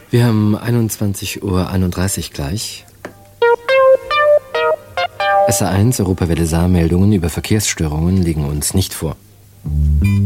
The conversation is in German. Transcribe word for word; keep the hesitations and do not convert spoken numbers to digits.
Wir haben einundzwanzig Uhr einunddreißig gleich. S A eins, Europawelle Saar, Meldungen über Verkehrsstörungen liegen uns nicht vor.